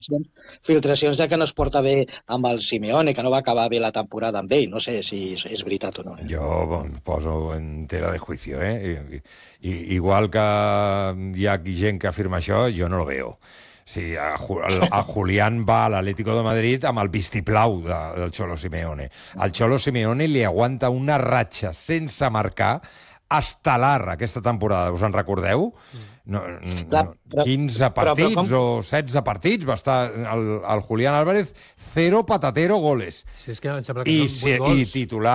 filtracions de que no es porta bé amb el Simeone, que no va acabar bé la temporada amb ell. No sé si és veritat o no. Jo em poso en tela de juicio, igual que hi ha gent que afirma això, jo no lo veo. Sí, el Julián va a l'Atlético de Madrid amb el vistiplau del Cholo Simeone. El Cholo Simeone li aguanta una ratxa sense marcar estel·lar aquesta temporada, us en recordeu? 15 partits o 16 partits va estar el Julián Álvarez, 0 patatero goles. Sí, és que em sembla que són 8 gols.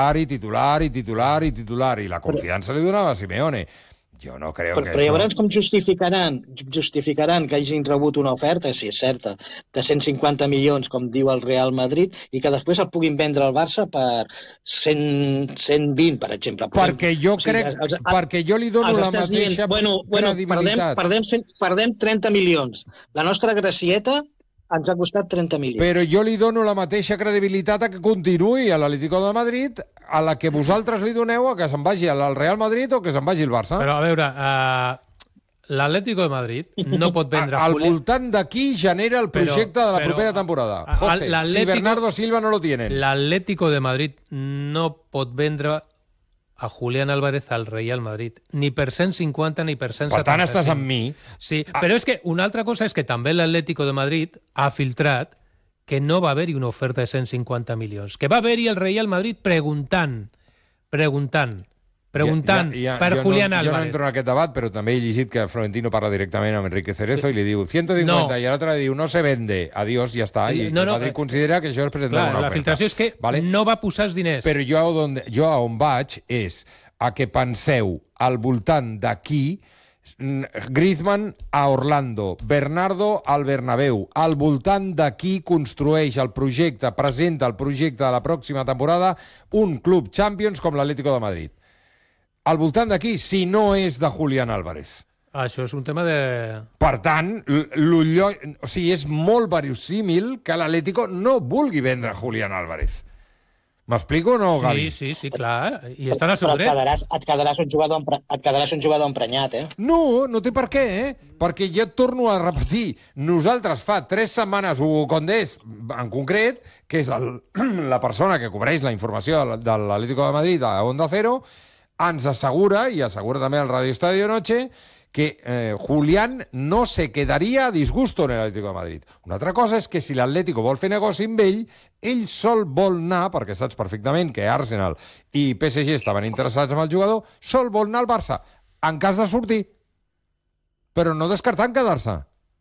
I la confiança li donava a Simeone. Jo no crec que però llavors com justificaran que hagin rebut una oferta, si és certa, de 150 milions, com diu el Real Madrid, i que després el puguin vendre al Barça per 120, per exemple. Perquè jo crec... Perquè jo li dono la mateixa credibilitat. Perdem 30 milions. La nostra gracieta ens ha costat 30 milions. Però jo li dono la mateixa credibilitat a que continuï a l'Atlético de Madrid a la que vosaltres li doneu a que se'n vagi al Real Madrid o que se'n vagi al Barça. Però a veure, l'Atlético de Madrid no pot vendre... Al voltant d'aquí genera el projecte de la propera temporada. José, si Bernardo Silva no lo tienen. L'Atlético de Madrid no pot vendre a Julián Álvarez al Real Madrid, ni per 150 ni per 175. Per tant, estàs amb mi. Sí, però és que una altra cosa és que també l'Atlético de Madrid ha filtrat que no va haver-hi una oferta de 150 milions, que va haver-hi el Real Madrid preguntant per Julián Álvarez. Jo no entro en aquest debat, però també he llegit que Florentino parla directament amb Enrique Cerezo i li diu 150 i l'altre li diu no se vende, adiós, ja està. I el Madrid considera que això és presentar una oferta. La filtració és que no va posar els diners. Però jo on vaig és a que penseu al voltant d'aquí Griezmann a Orlando, Bernardo al Bernabéu. Al voltant d'aquí construeix el projecte, presenta el projecte de la pròxima temporada un club Champions com l'Atlético de Madrid. Al voltant d'aquí, si no és de Julián Álvarez. Això és un tema de... Per tant, és molt verossímil que l'Atlético no vulgui vendre Julián Álvarez. M'explico o no, Gavi? Sí, clar. I estan al seu dret. Et quedaràs un jugador emprenyat, No té per què, Perquè ja et torno a repetir. Nosaltres fa 3 setmanes, Hugo Condés, en concret, que és la persona que cobreix la informació de l'Atlético de Madrid a Onda Cero, ens assegura, i assegura també el Radio Estadio Noche, que Julián no se quedaria a disgusto en l'Atlético de Madrid. Una altra cosa és que si l'Atlético vol fer negoci amb ell sol vol anar, perquè saps perfectament que Arsenal i PSG estaven interessats en el jugador, sol vol anar al Barça, en cas de sortir, però no descartant quedar-se.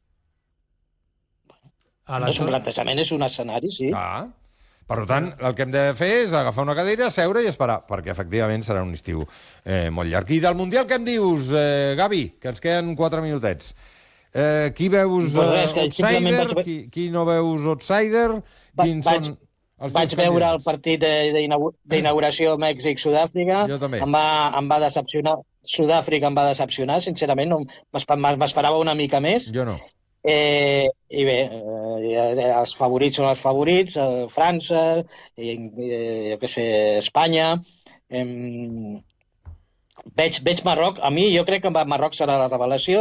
És un plantejament, és un escenari, sí. Per tant, el que hem de fer és agafar una cadira, seure i esperar, perquè efectivament serà un estiu molt llarg. I del Mundial què em dius, Gavi? Que ens queden 4 minutets. Qui veus outsider? Qui no veus outsider? Vaig veure el partit d'inauguració Mèxic-Sud-àfrica. Jo també. Em va decepcionar. Sud-àfrica em va decepcionar, sincerament. M'esperava una mica més. Jo no. I bé, els favorits són els favorits, França, jo què sé, Espanya. Veig Marroc. A mi, jo crec que Marroc serà la revelació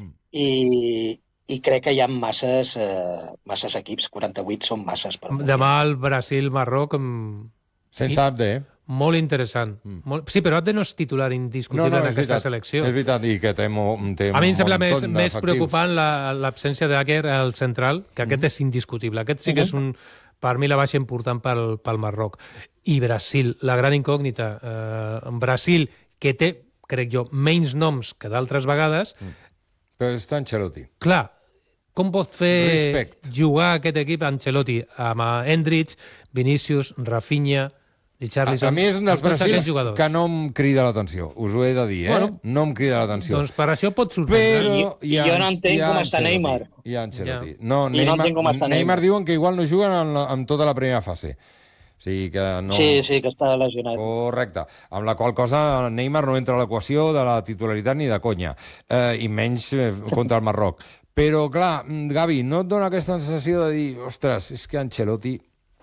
i crec que hi ha masses equips, 48 són masses. Demà el Brasil-Marroc... Sense Abde, Molt interessant. Sí, però Abde no és titular indiscutible en aquesta selecció. És veritat, i que té a mi em sembla més preocupant l'absència d'Aker al central, que aquest és indiscutible. Aquest sí que és per mi la baixa important pel Marroc. I Brasil, la gran incògnita. Brasil, que té, crec jo, menys noms que d'altres vegades. Però està Ancelotti. Clar, com pot fer jugar aquest equip Ancelotti amb Endrick, Vinícius, Rafinha... A mi és un dels Brasil que no em crida l'atenció, us ho he de dir, no em crida l'atenció. Doncs per això pot sorprendre. I jo no entenc com està Neymar. Hi ha Ancelotti. Neymar diuen que igual no juguen en tota la primera fase. Sí, que està lesionat. Correcte. Amb la qual cosa Neymar no entra a l'equació de la titularitat ni de conya, i menys contra el Marroc. Però, clar, Gavi, no et dona aquesta sensació de dir, ostres, és que Ancelotti...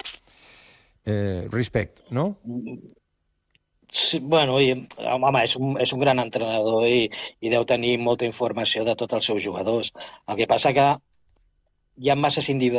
respect, no? Sí, bueno, home, és un gran entrenador i deu tenir molta informació de tots els seus jugadors. El que passa que hi ha masses individuals